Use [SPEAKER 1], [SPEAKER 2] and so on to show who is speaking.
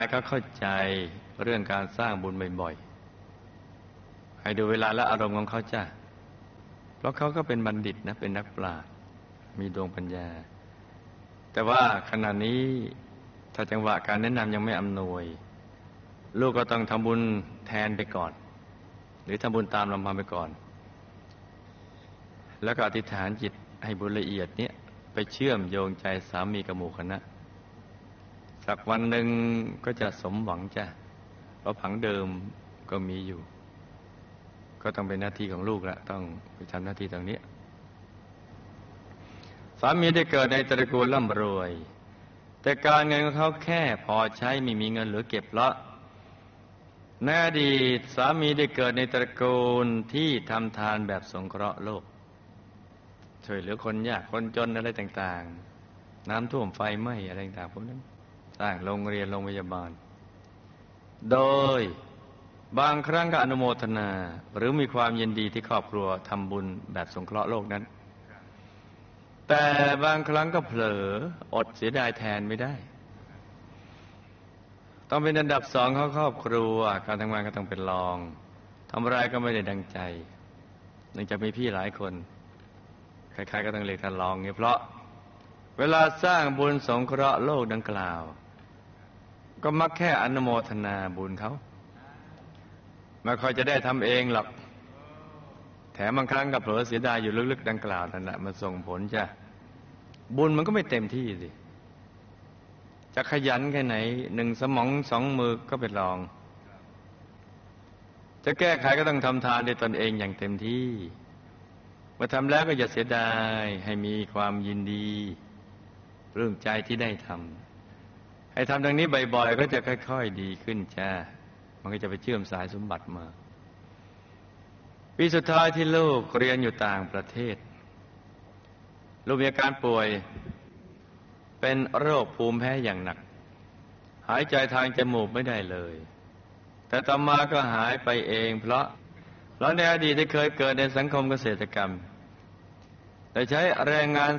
[SPEAKER 1] เขาเข้าใจเรื่องการสร้างบุญบ่อยๆให้ดูเวลาและอารมณ์ของเขาจ้ะเพราะเขาก็เป็นบัณฑิตนะเป็นนักปราชญ์มีดวงปัญญาแต่ว่าขณะนี้ถ้าจังหวะการแนะนำยังไม่อำนวยลูกก็ต้องทำบุญแทนไปก่อนหรือทำบุญตามลำพังไปก่อนแล้วก็อธิษฐานจิตให้บุญละเอียดเนี้ยไปเชื่อมโยงใจสามีกับหมู่คณะสักวันหนึ่งก็จะสมหวังจ้ะเพราะผังเดิมก็มีอยู่ก็ต้องเป็นหน้าที่ของลูกละต้องไปทำหน้าที่ตรงนี้สามีได้เกิดในตระกูลร่ำรวยแต่การเงินของเขาแค่พอใช้ไม่มีเงินเหลือเก็บละในอดีตสามีได้เกิดในตระกูลที่ทำทานแบบสงเคราะห์โลกช่วยเหลือคนยากคนจนอะไรต่างๆน้ำท่วมไฟไหม้อะไรต่างๆพวกนั้นสร้างโรงเรียนโรงพยาบาลโดยบางครั้งก็อนุโมทนาหรือมีความยินดีที่ครอบครัวทำบุญแบบสงเคราะห์โลกนั้นแต่บางครั้งก็เผลออดเสียดายแทนไม่ได้ต้องเป็นอันดับสองของครอบครัวการทำงานก็ต้องเป็นรองทำอะไรก็ไม่ได้ดังใจเนื่องจากมีพี่หลายคนใครๆก็ต้องเรียกท่านรองเนี่ยเพราะเวลาสร้างบุญสงเคราะห์โลกดังกล่าวก็มักแค่อนุโมทนาบุญเขาไม่ค่อยจะได้ทำเองหรอกแถมบางครั้งก็เผลอเสียดายอยู่ลึกๆดังกล่าวนั่นแหละมันส่งผลจ้ะบุญมันก็ไม่เต็มที่สิจะขยันแค่ไหนหนึ่งสมองสองมือก็เป็นรองจะแก้ไขก็ต้องทำทานด้วยตนเองอย่างเต็มที่เมื่อทำแล้วก็อย่าเสียดายให้มีความยินดีปลื้มใจที่ได้ทำให้ทำดังนี้บ่อยๆก็จะค่อยๆดีขึ้นจ้ามันก็จะไปเชื่อมสายสมบัติมาปีสุดท้ายที่ลูกเรียนอยู่ต่างประเทศลูกมีอาการป่วยเป็นโรคภูมิแพ้อย่างหนักหายใจทางจมูกไม่ได้เลยแต่ต่อมาก็หายไปเองเพราะในอดีตได้เคยเกิดในสังคมเกษตรกรรมได้ใช้แรงงาน